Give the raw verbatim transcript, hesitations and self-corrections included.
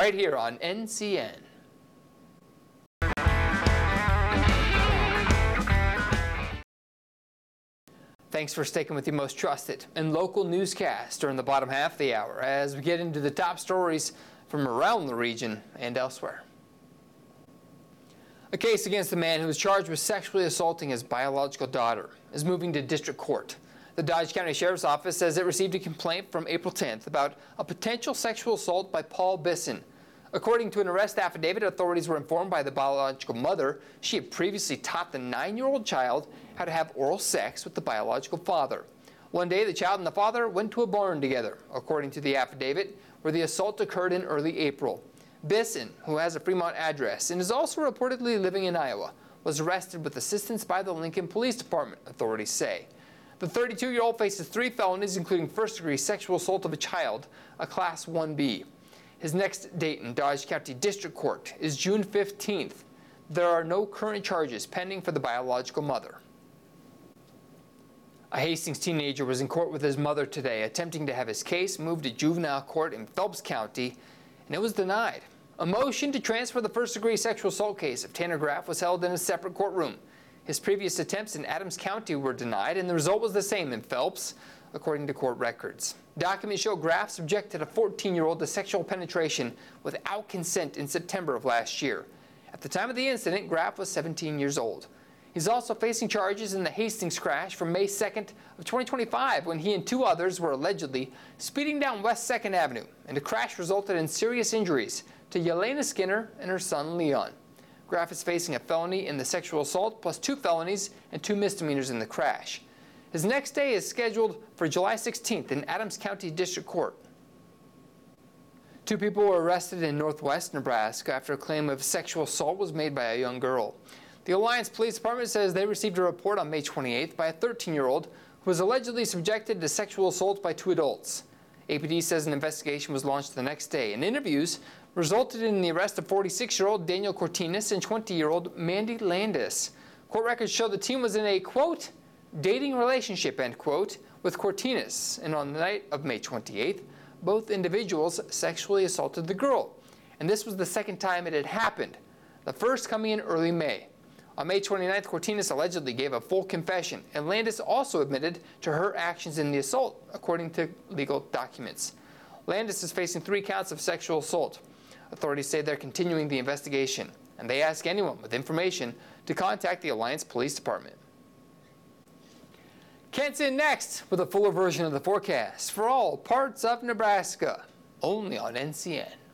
right here on N C N. Thanks for sticking with your most trusted and local newscast during the bottom half of the hour as we get into the top stories from around the region and elsewhere. A case against the man who was charged with sexually assaulting his biological daughter is moving to district court. The Dodge County Sheriff's Office says it received a complaint from April tenth about a potential sexual assault by Paul Bisson. According to an arrest affidavit, authorities were informed by the biological mother she had previously taught the nine-year-old child how to have oral sex with the biological father. One day, the child and the father went to a barn together, according to the affidavit, where the assault occurred in early April. Bisson, who has a Fremont address and is also reportedly living in Iowa, was arrested with assistance by the Lincoln Police Department, authorities say. The thirty-two-year-old faces three felonies, including first-degree sexual assault of a child, a Class one B. His next date in Dodge County District Court is June fifteenth. There are no current charges pending for the biological mother. A Hastings teenager was in court with his mother today, attempting to have his case moved to juvenile court in Phelps County, and it was denied. A motion to transfer the first-degree sexual assault case of Tanner Graff was held in a separate courtroom. His previous attempts in Adams County were denied, and the result was the same in Phelps, according to court records. Documents show Graff subjected a fourteen-year-old to sexual penetration without consent in September of last year. At the time of the incident, Graff was seventeen years old. He's also facing charges in the Hastings crash from May second of twenty twenty-five, when he and two others were allegedly speeding down West second Avenue, and the crash resulted in serious injuries to Yelena Skinner and her son Leon. Graff is facing a felony in the sexual assault, plus two felonies and two misdemeanors in the crash. His next day is scheduled for July sixteenth in Adams County District Court. Two people were arrested in northwest Nebraska after a claim of sexual assault was made by a young girl. The Alliance Police Department says they received a report on May twenty-eighth by a thirteen-year-old who was allegedly subjected to sexual assault by two adults. A P D says an investigation was launched the next day, and interviews resulted in the arrest of forty-six-year-old Daniel Cortinas and twenty-year-old Mandy Landis. Court records show the teen was in a, quote, dating relationship, end quote, with Cortinas, and on the night of May twenty-eighth, both individuals sexually assaulted the girl, and this was the second time it had happened, the first coming in early May. On May twenty-ninth, Cortinas allegedly gave a full confession, and Landis also admitted to her actions in the assault, according to legal documents. Landis is facing three counts of sexual assault. Authorities say they're continuing the investigation, and they ask anyone with information to contact the Alliance Police Department. Kent's in next with a fuller version of the forecast for all parts of Nebraska, only on N C N.